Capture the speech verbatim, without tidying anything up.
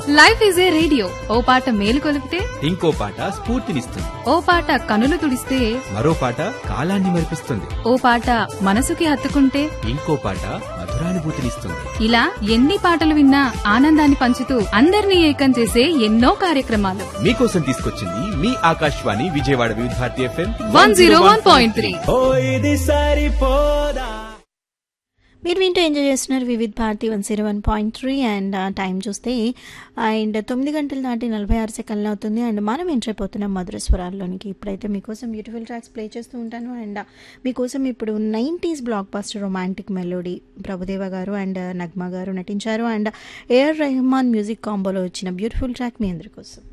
Life is a radio, ఓ పాట మేలు కొలిపితే ఇంకో పాట స్ఫూర్తినిస్తుంది. ఓ పాట కనులు తుడిస్తే మరో పాట కాలాన్ని మరిపిస్తుంది. ఓ పాట మనసుకి హత్తుకుంటే ఇంకో పాట మధురానుభూతినిస్తుంది. ఇలా ఎన్ని పాటలు విన్నా ఆనందాన్ని పంచుతూ అందరినీ ఏకం చేసే ఎన్నో కార్యక్రమాలు మీకోసం తీసుకొచ్చింది మీ ఆకాశవాణి విజయవాడ వివిధ Bharati FM one zero one point three. మీరు వింటూ ఎంజాయ్ చేస్తున్నారు Vividh Bharati one zero one point three. And time చూస్తే అండ్ తొమ్మిది గంటలు దాటి నలభై ఆరు సెకండ్లు అవుతుంది. అండ్ మనం ఎంటర్ అయిపోతున్నాం మధుర స్వరాల్లోనికి. ఇప్పుడైతే మీకోసం బ్యూటిఫుల్ ట్రాక్స్ ప్లే చేస్తూ ఉంటాను. అండ్ మీకోసం ఇప్పుడు nineties block buster romantic melody Prabhudeva గారు అండ్ నగ్మా గారు నటించారు. అండ్ ఏఆర్ రెహమాన్ మ్యూజిక్ కాంబోలో వచ్చిన బ్యూటిఫుల్ ట్రాక్ మీ అందరి కోసం.